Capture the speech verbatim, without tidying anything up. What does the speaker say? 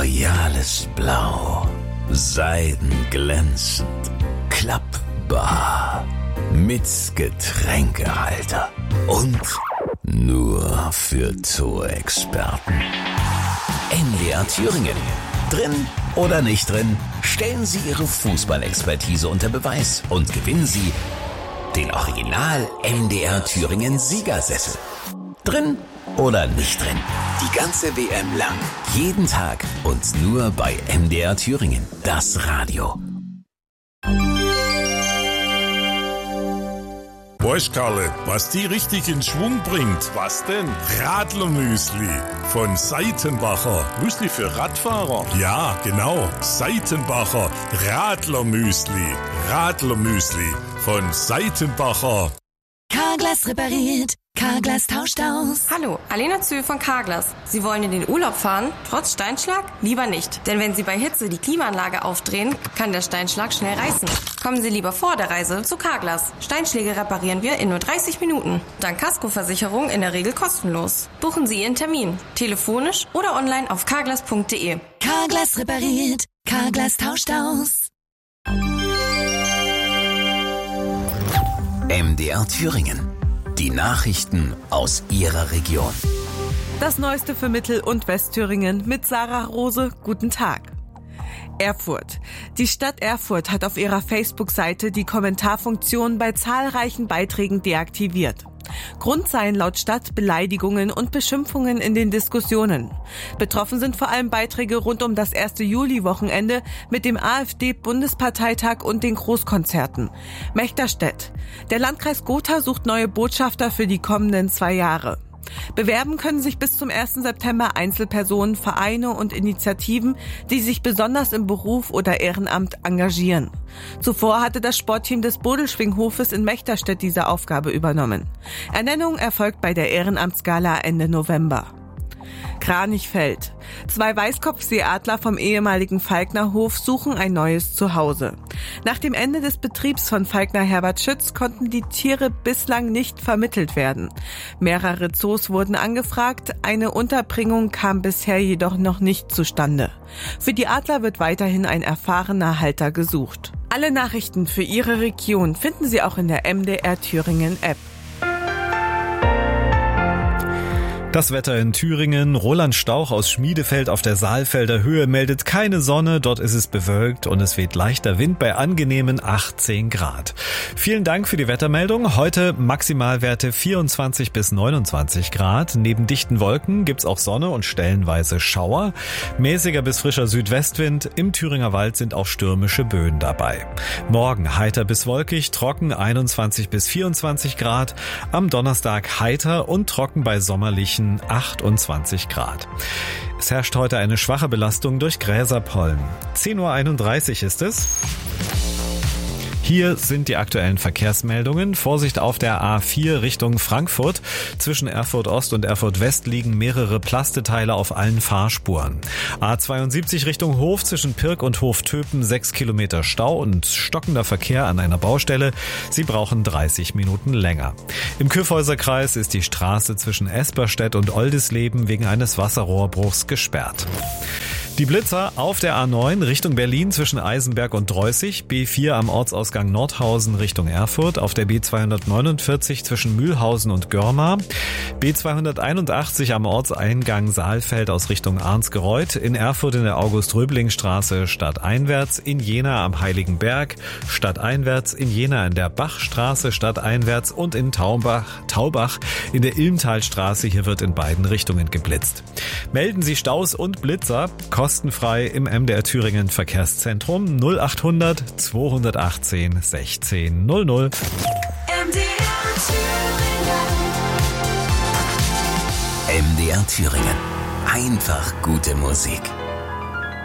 royales Blau, seidenglänzend, klappbar, mit Getränkehalter und nur für Zoo-Experten. N D R Thüringen. Drin oder nicht drin, stellen Sie Ihre Fußballexpertise unter Beweis und gewinnen Sie den Original N D R Thüringen Siegersessel. Drin oder nicht drin, die ganze W M lang, jeden Tag und nur bei N D R Thüringen, das Radio. Weißt, Karle, was die richtig in Schwung bringt? Was denn? Radlermüsli von Seitenbacher. Müsli für Radfahrer? Ja, genau. Seitenbacher Radlermüsli. Radlermüsli von Seitenbacher. Carglass repariert. Carglass tauscht aus. Hallo, Alena Zühl von Carglass. Sie wollen in den Urlaub fahren? Trotz Steinschlag? Lieber nicht. Denn wenn Sie bei Hitze die Klimaanlage aufdrehen, kann der Steinschlag schnell reißen. Kommen Sie lieber vor der Reise zu Carglass. Steinschläge reparieren wir in nur dreißig Minuten. Dank Kaskoversicherung in der Regel kostenlos. Buchen Sie Ihren Termin. Telefonisch oder online auf carglass punkt de. Carglass repariert. Carglass tauscht aus. N D R Thüringen. Die Nachrichten aus Ihrer Region. Das Neueste für Mittel- und Westthüringen mit Sarah Rose. Guten Tag. Erfurt. Die Stadt Erfurt hat auf ihrer Facebook-Seite die Kommentarfunktion bei zahlreichen Beiträgen deaktiviert. Grund seien laut Stadt Beleidigungen und Beschimpfungen in den Diskussionen. Betroffen sind vor allem Beiträge rund um das erste Juli-Wochenende mit dem AfD-Bundesparteitag und den Großkonzerten. Mechterstedt. Der Landkreis Gotha sucht neue Botschafter für die kommenden zwei Jahre. Bewerben können sich bis zum ersten September Einzelpersonen, Vereine und Initiativen, die sich besonders im Beruf oder Ehrenamt engagieren. Zuvor hatte das Sportteam des Bodelschwinghofes in Mechterstedt diese Aufgabe übernommen. Ernennung erfolgt bei der Ehrenamtsgala Ende November. Kranichfeld. Zwei Weißkopfseeadler vom ehemaligen Falknerhof suchen ein neues Zuhause. Nach dem Ende des Betriebs von Falkner Herbert Schütz konnten die Tiere bislang nicht vermittelt werden. Mehrere Zoos wurden angefragt, eine Unterbringung kam bisher jedoch noch nicht zustande. Für die Adler wird weiterhin ein erfahrener Halter gesucht. Alle Nachrichten für Ihre Region finden Sie auch in der M D R Thüringen App. Das Wetter in Thüringen. Roland Stauch aus Schmiedefeld auf der Saalfelder Höhe meldet keine Sonne. Dort ist es bewölkt und es weht leichter Wind bei angenehmen achtzehn Grad. Vielen Dank für die Wettermeldung. Heute Maximalwerte vierundzwanzig bis neunundzwanzig Grad. Neben dichten Wolken gibt's auch Sonne und stellenweise Schauer. Mäßiger bis frischer Südwestwind. Im Thüringer Wald sind auch stürmische Böen dabei. Morgen heiter bis wolkig, trocken einundzwanzig bis vierundzwanzig Grad. Am Donnerstag heiter und trocken bei sommerlichen achtundzwanzig Grad. Es herrscht heute eine schwache Belastung durch Gräserpollen. zehn Uhr einunddreißig ist es. Hier sind die aktuellen Verkehrsmeldungen. Vorsicht auf der A vier Richtung Frankfurt. Zwischen Erfurt Ost und Erfurt West liegen mehrere Plasteteile auf allen Fahrspuren. A zweiundsiebzig Richtung Hof zwischen Pirk und Hoftöpen sechs Kilometer Stau und stockender Verkehr an einer Baustelle. Sie brauchen dreißig Minuten länger. Im Kyffhäuserkreis ist die Straße zwischen Esperstedt und Oldisleben wegen eines Wasserrohrbruchs gesperrt. Die Blitzer auf der A neun Richtung Berlin zwischen Eisenberg und Dreußig, B vier am Ortsausgang Nordhausen Richtung Erfurt, auf der B zweihundertneunundvierzig zwischen Mühlhausen und Görmar, B zweihunderteinundachtzig am Ortseingang Saalfeld aus Richtung Arnsgereuth, in Erfurt in der August-Röbling-Straße stadteinwärts, in Jena am Heiligenberg, stadteinwärts, in Jena in der Bachstraße stadteinwärts und in Taubach, Taubach in der Ilmtalstraße. Hier wird in beiden Richtungen geblitzt. Melden Sie Staus und Blitzer kostenfrei im M D R Thüringen Verkehrszentrum null achthundert zweihundertachtzehn sechzehn null null. M D R Thüringen. M D R Thüringen. Einfach gute Musik.